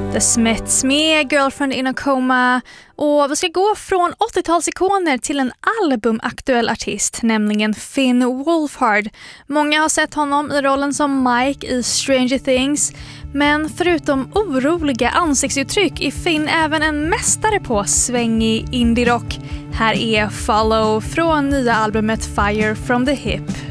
The Smiths med Girlfriend in a Coma. Och vi ska gå från 80-talsikoner till en albumaktuell artist, nämligen Finn Wolfhard. Många har sett honom i rollen som Mike i Stranger Things. Men förutom oroliga ansiktsuttryck är Finn även en mästare på svängig indie-rock. Här är Follow från nya albumet Fire from the Hip.